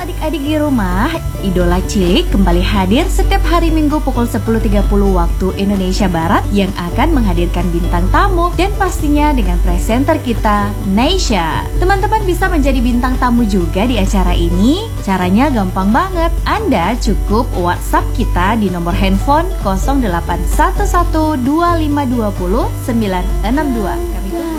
adik-adik di rumah, Idola Cilik kembali hadir setiap hari Minggu pukul 10.30 waktu Indonesia Barat yang akan menghadirkan bintang tamu dan pastinya dengan presenter kita, Neysha. Teman-teman bisa menjadi bintang tamu juga di acara ini. Caranya gampang banget. Anda cukup WhatsApp kita di nomor handphone 08112520 962. Kami